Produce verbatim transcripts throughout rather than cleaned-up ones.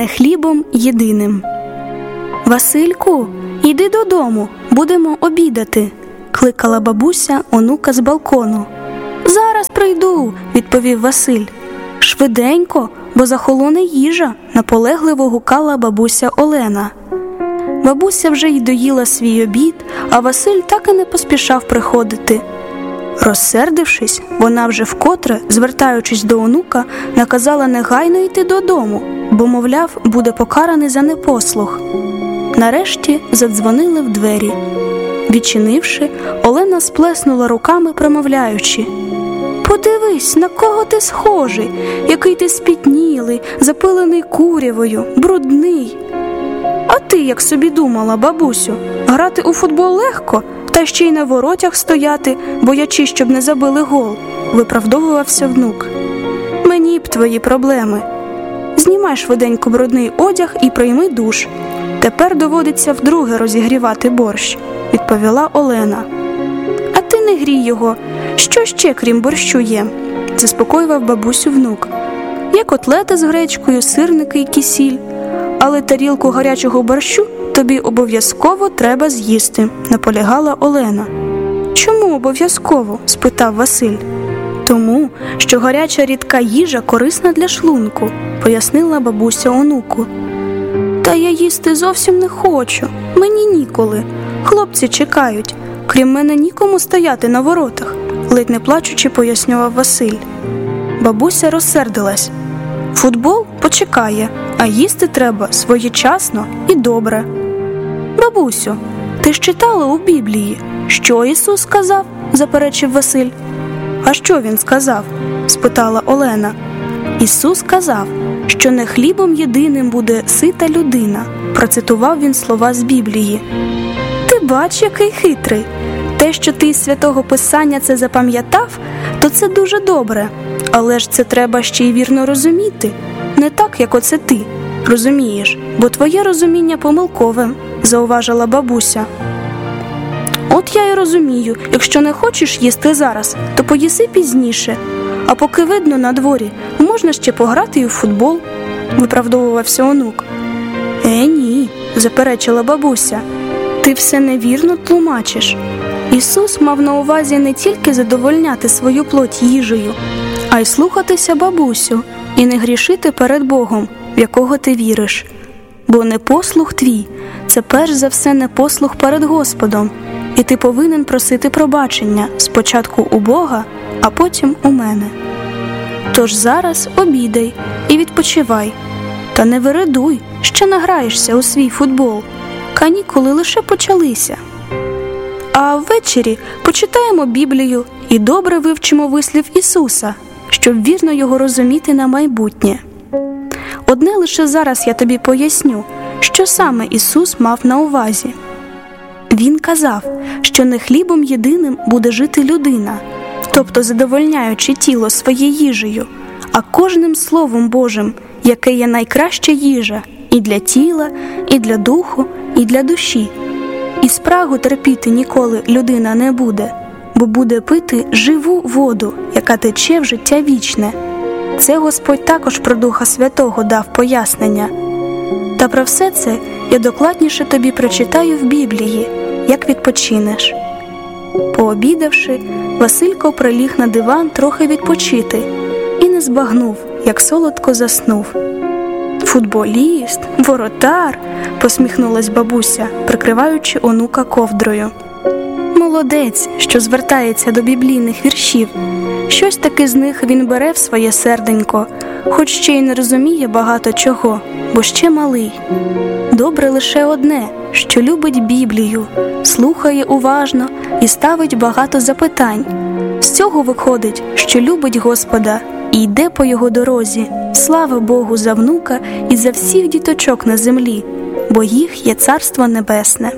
хлібом єдиним. «Васильку, іди додому, будемо обідати», – кликала бабуся онука з балкону. «Зараз прийду», – відповів Василь. «Швиденько, бо захолоне їжа», – наполегливо гукала бабуся Олена. Бабуся вже й доїла свій обід, а Василь так і не поспішав приходити. Розсердившись, вона вже вкотре, звертаючись до онука, наказала негайно йти додому, бо, мовляв, буде покараний за непослух. Нарешті задзвонили в двері. Відчинивши, Олена сплеснула руками, промовляючи: «Подивись, на кого ти схожий, який ти спітнілий, запилений курявою, брудний». «А ти як собі думала, бабусю, грати у футбол легко, та ще й на воротях стояти, боячись, щоб не забили гол», – виправдовувався внук. «Мені б твої проблеми. Знімай швиденько брудний одяг і прийми душ. Тепер доводиться вдруге розігрівати борщ», – відповіла Олена. «А ти не грій його. Що ще, крім борщу, є?» – заспокоював бабусю внук. «Є котлети з гречкою, сирники і кисіль. Але тарілку гарячого борщу тобі обов'язково треба з'їсти», – наполягала Олена. «Чому обов'язково?» – спитав Василь. «Тому, що гаряча рідка їжа корисна для шлунку», – пояснила бабуся онуку. «Та я їсти зовсім не хочу, мені ніколи. Хлопці чекають, крім мене нікому стояти на воротах», – ледь не плачучи пояснював Василь. Бабуся розсердилась. «Футбол почекає, а їсти треба своєчасно і добре». «Бабусю, ти ж читала у Біблії, що Ісус сказав?» – заперечив Василь. «А що він сказав?» – спитала Олена. «Ісус сказав, що не хлібом єдиним буде сита людина», – процитував він слова з Біблії. «Ти бач, який хитрий. Те, що ти з Святого Писання це запам'ятав, то це дуже добре. Але ж це треба ще й вірно розуміти. Не так, як оце ти. Розумієш, бо твоє розуміння помилкове», – зауважила бабуся. «От я й розумію, якщо не хочеш їсти зараз, то поїси пізніше. А поки видно на дворі, можна ще пограти і у футбол», – виправдовувався онук. «Е, ні», – заперечила бабуся. «Ти все невірно тлумачиш. Ісус мав на увазі не тільки задовольняти свою плоть їжею, а й слухатися бабусю і не грішити перед Богом, в якого ти віриш. Бо непослух твій – це перш за все непослух перед Господом, і ти повинен просити пробачення спочатку у Бога, а потім у мене. Тож зараз обідай і відпочивай. Та не вирадуй, ще награєшся у свій футбол. Канікули лише почалися. А ввечері почитаємо Біблію і добре вивчимо вислів Ісуса, щоб вірно його розуміти на майбутнє. Одне лише зараз я тобі поясню, що саме Ісус мав на увазі. Він казав, що не хлібом єдиним буде жити людина, тобто задовольняючи тіло своєю їжею, а кожним Словом Божим, яке є найкраща їжа і для тіла, і для духу, і для душі. І спрагу терпіти ніколи людина не буде, бо буде пити живу воду, яка тече в життя вічне. Це Господь також про Духа Святого дав пояснення. Та про все це я докладніше тобі прочитаю в Біблії, як відпочинеш». Пообідавши, Василько приліг на диван трохи відпочити і не збагнув, як солодко заснув. «Футболіст, воротар», – посміхнулась бабуся, прикриваючи онука ковдрою. «Молодець, що звертається до біблійних віршів. Щось таки з них він бере в своє серденько, хоч ще й не розуміє багато чого, бо ще малий. Добре лише одне, що любить Біблію, слухає уважно і ставить багато запитань. З цього виходить, що любить Господа і йде по його дорозі. Слава Богу за внука і за всіх діточок на землі, бо їх є Царство Небесне».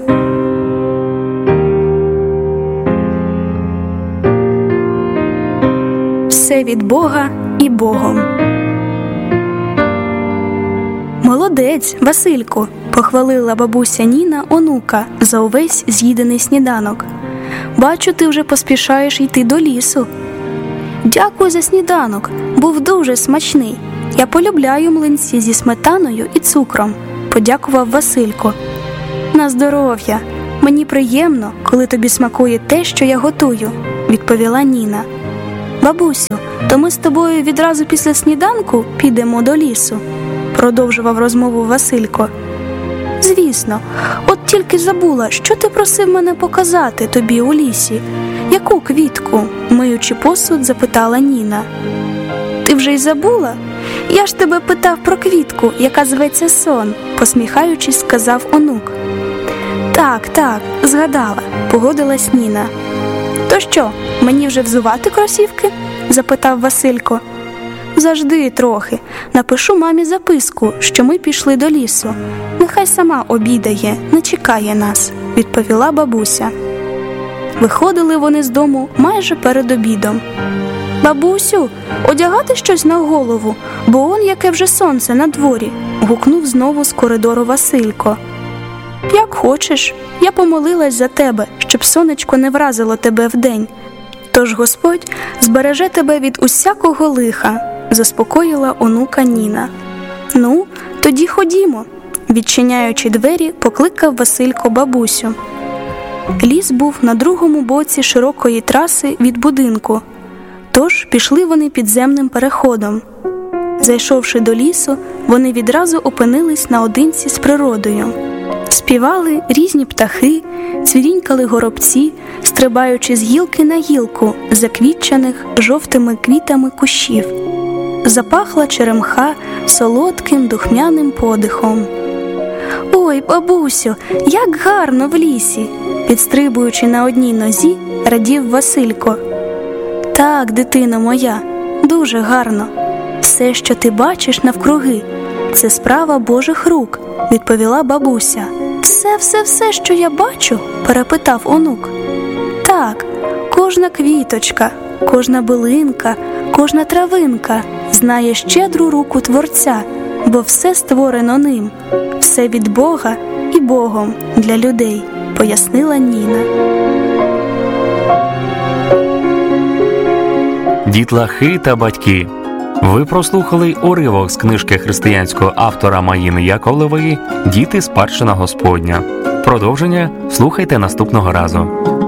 Все від Бога і Богом. «Молодець, Васильку», – похвалила бабуся Ніна онука за увесь з'їдений сніданок. «Бачу, ти вже поспішаєш йти до лісу». «Дякую за сніданок, був дуже смачний. Я полюбляю млинці зі сметаною і цукром, подякував Василько. На здоров'я. Мені приємно, коли тобі смакує те, що я готую, відповіла Ніна. Бабусю, то ми з тобою відразу після сніданку підемо до лісу, продовжував розмову Василько. Звісно, от тільки забула, що ти просив мене показати тобі у лісі. Яку квітку? Миючи посуд, запитала Ніна. Ти вже й забула? Я ж тебе питав про квітку, яка зветься сон, посміхаючись, сказав онук. Так, так, згадала, погодилась Ніна. То що, мені вже взувати кросівки? Запитав Василько. Завжди трохи. Напишу мамі записку, що ми пішли до лісу. Нехай сама обідає, не чекає нас, відповіла бабуся. Виходили вони з дому майже перед обідом. Бабусю, одягати щось на голову, бо он яке вже сонце на дворі, гукнув знову з коридору Василько. Як хочеш, я помолилась за тебе, щоб сонечко не вразило тебе вдень. Тож Господь збереже тебе від усякого лиха, заспокоїла онука Ніна. Ну, тоді ходімо, відчиняючи двері, покликав Василько бабусю. Ліс був на другому боці широкої траси від будинку, тож пішли вони підземним переходом. Зайшовши до лісу, вони відразу опинились наодинці з природою. Співали різні птахи, цвірінькали горобці, стрибаючи з гілки на гілку, заквітчених жовтими квітами кущів. Запахла черемха солодким духмяним подихом. «Ой, бабусю, як гарно в лісі!» Підстрибуючи на одній нозі, радів Василько. «Так, дитино моя, дуже гарно. Все, що ти бачиш навкруги, це справа Божих рук», відповіла бабуся. «Все, все, все, що я бачу?» – перепитав онук. «Так, кожна квіточка, кожна билинка, кожна травинка знає щедру руку Творця, бо все створено ним, все від Бога і Богом для людей», – пояснила Ніна. Дітлахи та батьки. Ви прослухали уривок з книжки християнського автора Маїни Яковлевої «Діти – спадщина Господня». Продовження слухайте наступного разу.